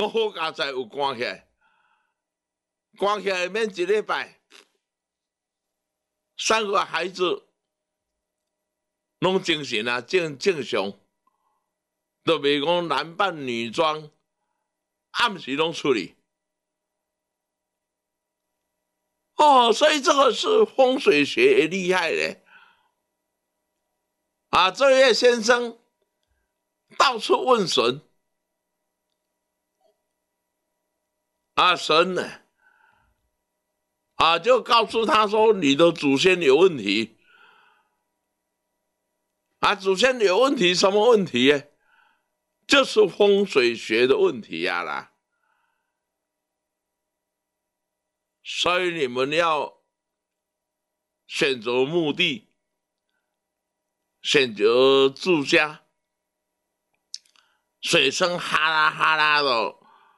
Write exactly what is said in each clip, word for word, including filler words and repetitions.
搁好佳哉有关起来，关起来免一礼拜，三个孩子拢精神啊，正正常，都袂讲男扮女装，暗时拢出去。哦，所以这个是风水学也厉害嘞。啊，这位先生到处问神，啊，神呢，啊，就告诉他说你的祖先有问题。啊，祖先有问题，什么问题呢？就是风水学的问题呀、啊、啦。所以你们要选择墓地，选择住家，水声哈啦哈啦的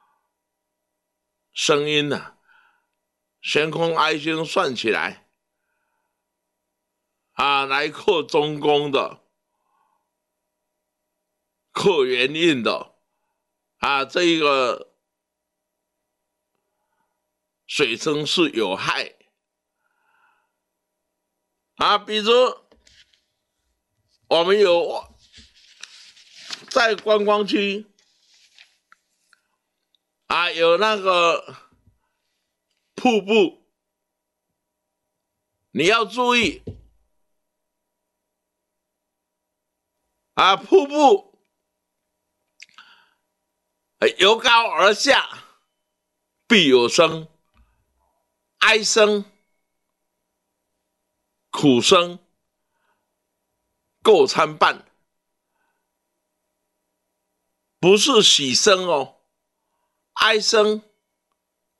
声音呢、啊，悬空哀星算起来啊，来克中宫的。克元印的啊，这一个水声是有害啊。比如我们有在观光区啊，有那个瀑布，你要注意啊，瀑布由高而下，必有声，哀声、苦声够参半，不是喜声哦，哀声、